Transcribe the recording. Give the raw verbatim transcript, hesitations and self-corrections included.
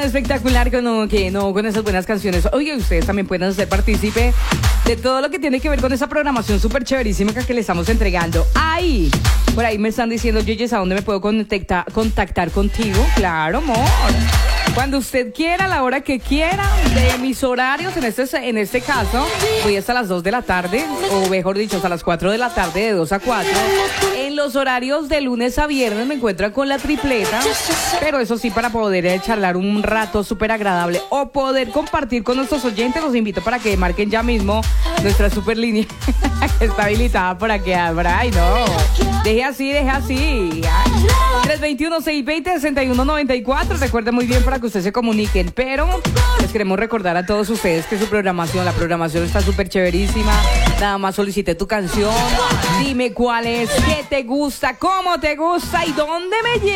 Espectacular con, no, que no, con esas buenas canciones. Oye, ustedes también pueden ser partícipe de todo lo que tiene que ver con esa programación súper chéverísima que le estamos entregando. Ahí, por ahí me están diciendo, Yeyes, ¿a dónde me puedo contactar, contactar contigo? Claro, amor. Cuando usted quiera, a la hora que quiera, de mis horarios, en este, en este caso, voy hasta las dos de la tarde, o mejor dicho, hasta las cuatro de la tarde, de dos a cuatro. En los horarios de lunes a viernes me encuentran con la tripleta, pero eso sí, para poder eh, charlar un rato súper agradable o poder compartir con nuestros oyentes, los invito para que marquen ya mismo nuestra super línea que está habilitada por aquí. Ay, no, deje así, deje así. tres dos uno, seis dos cero, seis uno nueve cuatro. Recuerden muy bien para que ustedes se comuniquen, pero les queremos recordar a todos ustedes que su programación, la programación está súper chéverísima. Nada más solicite tu canción, dime cuál es, qué te gusta, cómo te gusta y dónde me lleva.